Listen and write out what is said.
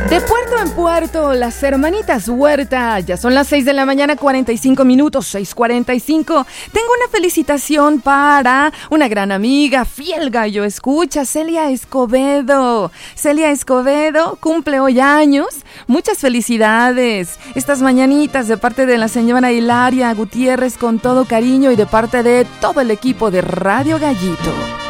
De puerto en puerto, las hermanitas Huerta. Ya son las 6 de la mañana, 45 minutos, 6:45. Tengo una felicitación para una gran amiga, fiel gallo escucha, Celia Escobedo. Celia Escobedo cumple hoy años. Muchas felicidades. Estas mañanitas de parte de la señora Hilaria Gutiérrez con todo cariño y de parte de todo el equipo de Radio Gallito.